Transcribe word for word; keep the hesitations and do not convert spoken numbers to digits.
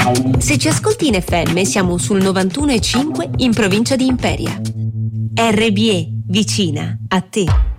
Se ci ascolti in F M siamo sul novantuno e cinque in provincia di Imperia. R B E, vicina a te.